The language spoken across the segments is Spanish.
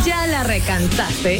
¿Ya la recantaste?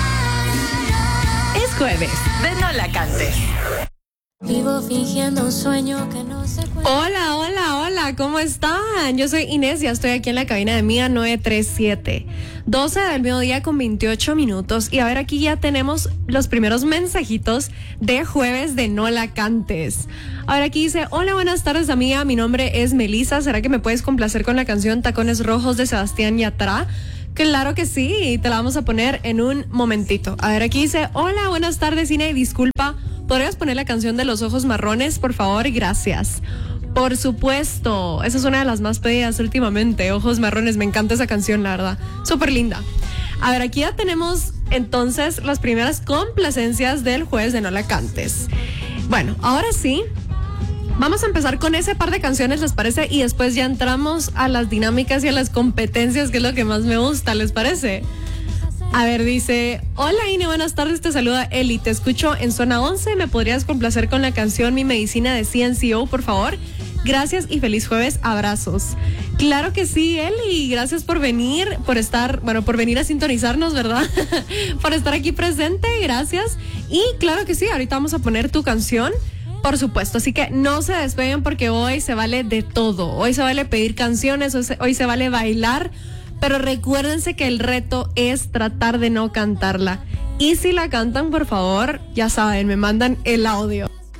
Es jueves de No La Cantes. Vivo fingiendo un sueño que no se cuenta. Hola, ¿cómo están? Yo soy Inés y estoy aquí en la cabina de Mía 937. 12 del mediodía con 28 minutos. Y a ver, aquí ya tenemos los primeros mensajitos de jueves de No La Cantes. A ver, aquí dice: hola, buenas tardes, amiga. Mi nombre es Melissa. ¿Será que me puedes complacer con la canción Tacones Rojos de Sebastián Yatra? Claro que sí, te la vamos a poner en un momentito. A ver, aquí dice: hola, buenas tardes, Ine, disculpa, ¿podrías poner la canción de Los Ojos Marrones, por favor? Gracias. Por supuesto, esa es una de las más pedidas últimamente, Ojos Marrones, me encanta esa canción, la verdad, súper linda. A ver, aquí ya tenemos entonces las primeras complacencias del jueves de No La Cantes. Bueno, ahora sí, vamos a empezar con ese par de canciones, ¿les parece? Y después ya entramos a las dinámicas y a las competencias, que es lo que más me gusta, ¿les parece? A ver, dice: hola, Ine, buenas tardes, te saluda Eli, te escucho en Zona 11, ¿me podrías complacer con la canción Mi Medicina de CNCO, por favor? Gracias y feliz jueves, abrazos. Claro que sí, Eli, gracias por venir, por venir a sintonizarnos, ¿verdad? Por estar aquí presente, gracias. Y claro que sí, ahorita vamos a poner tu canción, por supuesto, así que no se despeguen porque hoy se vale de todo. Hoy se vale pedir canciones, hoy se vale bailar, pero recuérdense que el reto es tratar de no cantarla. Y si la cantan, por favor, ya saben, me mandan el audio.